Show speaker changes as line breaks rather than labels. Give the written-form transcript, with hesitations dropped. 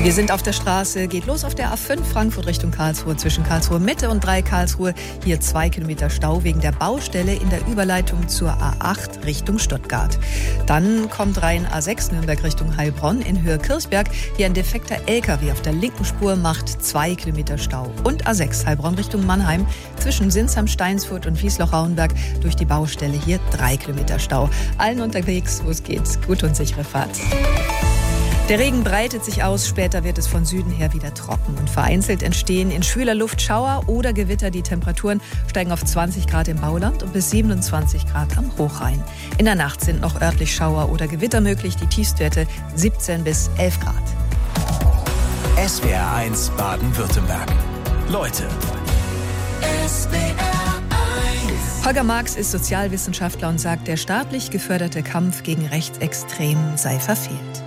Wir sind auf der Straße, geht los auf der A5 Frankfurt Richtung Karlsruhe, zwischen Karlsruhe Mitte und 3 Karlsruhe. Hier 2 Kilometer Stau wegen der Baustelle in der Überleitung zur A8 Richtung Stuttgart. Dann kommt rein A6 Nürnberg Richtung Heilbronn in Höhe Kirchberg. Hier ein defekter LKW auf der linken Spur macht 2 Kilometer Stau. Und A6 Heilbronn Richtung Mannheim zwischen Sinsheim, Steinsfurt und Wiesloch-Rauenberg durch die Baustelle hier 3 Kilometer Stau. Allen unterwegs, wo es geht, gute und sichere Fahrt. Der Regen breitet sich aus, später wird es von Süden her wieder trocken und vereinzelt entstehen in schwüler Luft Schauer oder Gewitter. Die Temperaturen steigen auf 20 Grad im Bauland und bis 27 Grad am Hochrhein. In der Nacht sind noch örtlich Schauer oder Gewitter möglich, die Tiefstwerte 17 bis 11 Grad.
SWR 1 Baden-Württemberg. Leute.
SWR 1. Holger Marx ist Sozialwissenschaftler und sagt, der staatlich geförderte Kampf gegen Rechtsextremen sei verfehlt.